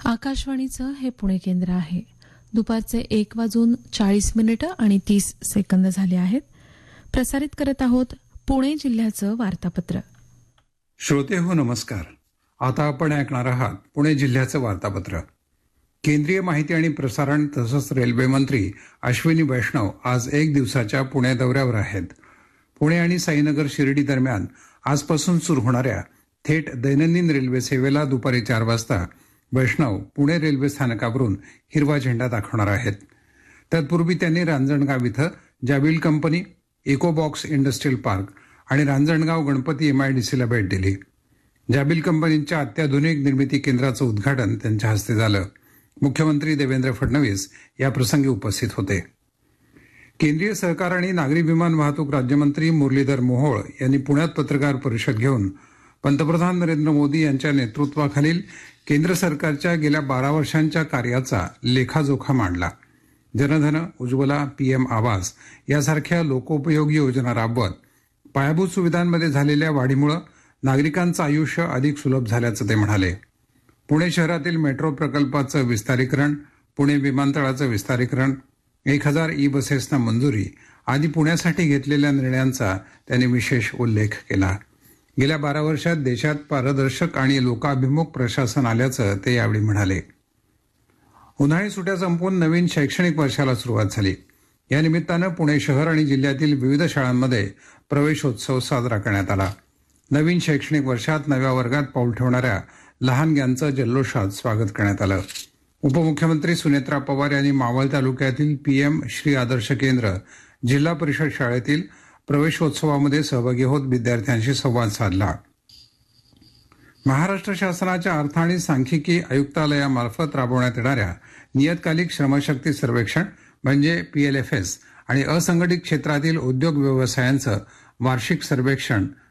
आकाशवाणीचं हे पुणे केंद्र आहे. दुपारचे 1:40 झाले आहेत. प्रसारित करत आहोत पुणे जिल्ह्याचं वार्तापत्र. श्रोते हो नमस्कार. आता आपण ऐकणार आहात पुणे जिल्ह्याचं वार्तापत्र. केंद्रीय माहिती आणि प्रसारण तसंच रेल्वे मंत्री अश्विनी वैष्णव आज एक दिवसाच्या पुणे दौऱ्यावर आहेत. पुणे आणि साईनगर शिर्डी दरम्यान आजपासून सुरू होणाऱ्या थेट दैनंदिन रेल्वे सेवेला दुपारी 4 वाजता वैष्णव पुणे रेल्वे स्थानकावरून हिरवा झेंडा दाखवणार आहेत. तत्पूर्वी त्यांनी रांजणगाव इथं जाबिल कंपनी, इकोबॉक्स इंडस्ट्रियल पार्क आणि रांजणगाव गणपती MIDCला भेट दिली. जाबिल कंपनीच्या अत्याधुनिक निर्मिती केंद्राचं उद्घाटन त्यांच्या हस्ते झालं. मुख्यमंत्री देवेंद्र फडणवीस या प्रसंगी उपस्थित होते. केंद्रीय सहकार आणि नागरी विमान वाहतूक राज्यमंत्री मुरलीधर मोहोळ यांनी पुण्यात पत्रकार परिषद घेऊन पंतप्रधान नरेंद्र मोदी यांच्या नेतृत्वाखालील केंद्र सरकारच्या गेल्या 12 वर्षांच्या कार्याचा लेखाजोखा मांडला. जनधन, उज्ज्वला, PM आवास यासारख्या लोकोपयोगी योजना राबवत पायाभूत सुविधांमध्ये झालेल्या वाढीमुळे नागरिकांचं आयुष्य अधिक सुलभ झाल्याचं ते म्हणाले. पुणे शहरातील मेट्रो प्रकल्पाचं विस्तारीकरण, पुणे विमानतळाचं विस्तारीकरण, 1000 ई-बसेसना मंजुरी आदी पुण्यासाठी घेतलेल्या निर्णयांचा त्यांनी विशेष उल्लेख केला. गेल्या 12 वर्षात देशात पारदर्शक आणि लोकाभिमुख प्रशासन आल्याचं ते यावेळी म्हणाले. उन्हाळी सुट्ट्या संपवून नवीन शैक्षणिक वर्षाला सुरुवात झाली. या निमित्तानं पुणे शहर आणि जिल्ह्यातील विविध शाळांमध्ये प्रवेशोत्सव साजरा करण्यात आला. नवीन शैक्षणिक वर्षात नव्या वर्गात पाऊल ठेवणाऱ्या लहानग्यांचं जल्लोषात स्वागत करण्यात आलं. उपमुख्यमंत्री सुनेत्रा पवार यांनी मावळ तालुक्यातील PM श्री आदर्श केंद्र जिल्हा परिषद शाळेतील प्रवेशोत्सवामध्ये सहभागी होत विद्यार्थ्यांशी संवाद साधला. महाराष्ट्र शासनाच्या अर्थ आणि सांख्यिकी आयुक्तालयामार्फत राबवण्यात येणाऱ्या नियतकालिक श्रमशक्ती सर्वेक्षण म्हणजे PLFS आणि असंघटित क्षेत्रातील उद्योग व्यवसायांचं वार्षिक सर्वेक्षण